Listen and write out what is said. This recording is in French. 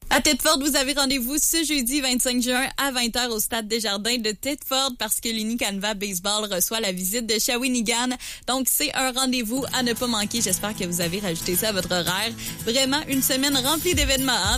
À Thetford, vous avez rendez-vous ce jeudi 25 juin à 20h au Stade Desjardins de Thetford parce que l'Unicanva Baseball reçoit la visite de Shawinigan. Donc, c'est un rendez-vous à ne pas manquer. J'espère que vous avez rajouté ça à votre horaire. Vraiment, une semaine remplie d'événements. Hein?